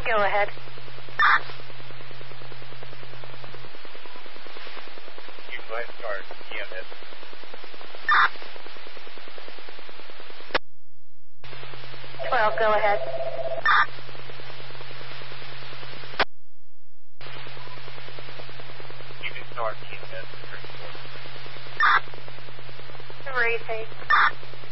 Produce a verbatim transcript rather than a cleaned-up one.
Go ahead. You go ahead and start E M S. twelve, go ahead. You can start E M S. Racing.